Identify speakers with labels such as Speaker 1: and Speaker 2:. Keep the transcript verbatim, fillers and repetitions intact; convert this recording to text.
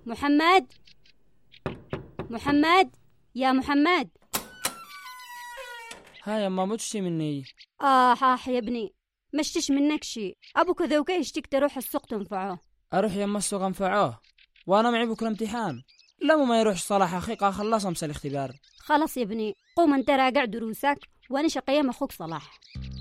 Speaker 1: محمد محمد يا محمد.
Speaker 2: ها يا ماما تشتي مني؟
Speaker 1: آه حاح يا ابني، مشتش منك شي. أبوك ذوقي يشتيك تروح السوق تنفعه.
Speaker 2: أروح يما السوق أنفعه وأنا معي بكرة امتحان. لا ما يروح صلاح أخي خلص أمس الاختبار.
Speaker 1: خلاص يا ابني، قوم انت راجع دروسك وأنا شقيم أخوك صلاح.